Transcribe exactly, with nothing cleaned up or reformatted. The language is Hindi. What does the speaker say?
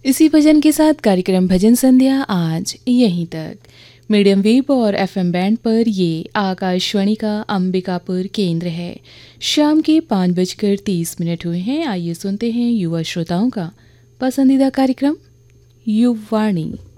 इसी भजन के साथ कार्यक्रम भजन संध्या आज यहीं तक। मीडियम वेव और एफएम बैंड पर ये आकाशवाणी का अंबिकापुर केंद्र है। शाम के पाँच बजकर तीस मिनट हुए हैं। आइए सुनते हैं युवा श्रोताओं का पसंदीदा कार्यक्रम युवाणी।